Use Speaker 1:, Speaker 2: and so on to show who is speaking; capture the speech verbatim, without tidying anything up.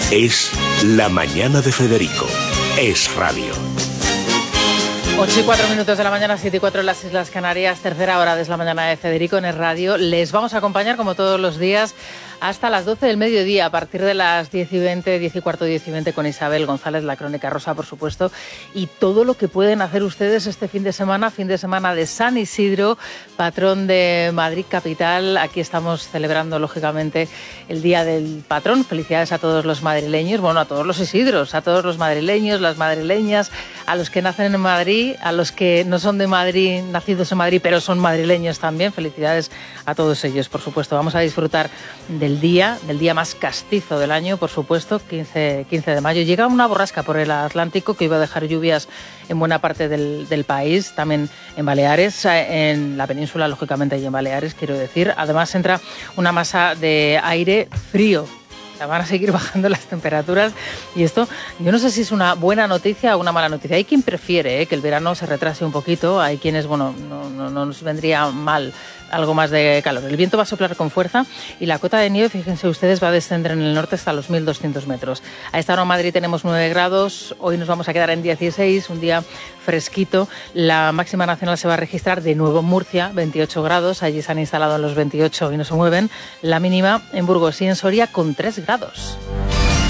Speaker 1: Es La Mañana de Federico. Es radio.
Speaker 2: ocho y cuatro minutos de la mañana, siete y cuatro en las Islas Canarias, tercera hora de Es La Mañana de Federico en Es Radio. Les vamos a acompañar, como todos los días, hasta las doce del mediodía, a partir de las diez y veinte, diez y cuarto, diez y veinte, con Isabel González, la Crónica Rosa, por supuesto, y todo lo que pueden hacer ustedes este fin de semana, fin de semana de San Isidro, patrón de Madrid capital. Aquí estamos celebrando, lógicamente, el Día del Patrón. Felicidades a todos los madrileños, bueno, a todos los Isidros, a todos los madrileños, las madrileñas, a los que nacen en Madrid, a los que no son de Madrid, nacidos en Madrid, pero son madrileños también. Felicidades a todos ellos, por supuesto. Vamos a disfrutar de del día, del día más castizo del año, por supuesto, quince, quince de mayo. Llega una borrasca por el Atlántico que iba a dejar lluvias en buena parte del, del país, también en Baleares, en la península, lógicamente, y en Baleares, quiero decir. Además, entra una masa de aire frío. Van a seguir bajando las temperaturas y esto, yo no sé si es una buena noticia o una mala noticia. Hay quien prefiere ¿eh? que el verano se retrase un poquito, hay quienes, bueno, no, no, no nos vendría mal algo más de calor. El viento va a soplar con fuerza y la cota de nieve, fíjense ustedes, va a descender en el norte hasta los mil doscientos metros. A esta hora en Madrid tenemos nueve grados, hoy nos vamos a quedar en dieciséis, un día fresquito. La máxima nacional se va a registrar de nuevo en Murcia, veintiocho grados, allí se han instalado en los veintiocho y no se mueven. La mínima en Burgos y en Soria con tres grados.